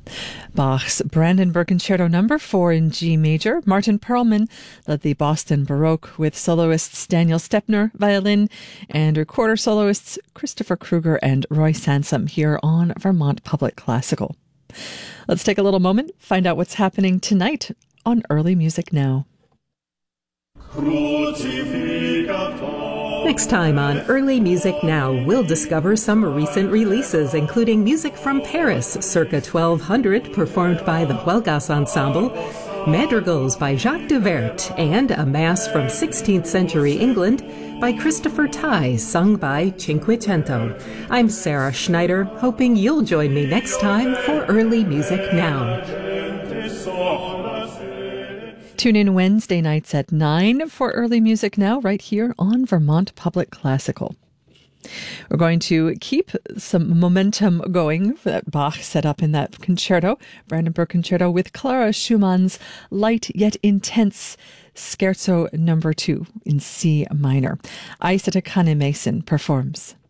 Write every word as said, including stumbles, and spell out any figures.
Bach's Brandenburg Concerto number four in G major. Martin Perlman led the Boston Baroque with soloists Daniel Stepner, violin, and recorder soloists Christopher Kruger and Roy Sansom here on Vermont Public Classical. Let's take a little moment, find out what's happening tonight on Early Music Now. Next time on Early Music Now, we'll discover some recent releases, including music from Paris, circa twelve hundred, performed by the Huelgas Ensemble, madrigals by Jacques de Vert, and a mass from sixteenth century England by Christopher Tye, sung by Cinquecento. I'm Sarah Schneider, hoping you'll join me next time for Early Music Now. Tune in Wednesday nights at nine for Early Music Now, right here on Vermont Public Classical. We're going to keep some momentum going that Bach set up in that concerto, Brandenburg Concerto, with Clara Schumann's light yet intense Scherzo number two in C minor. Aisata Kane Mason performs.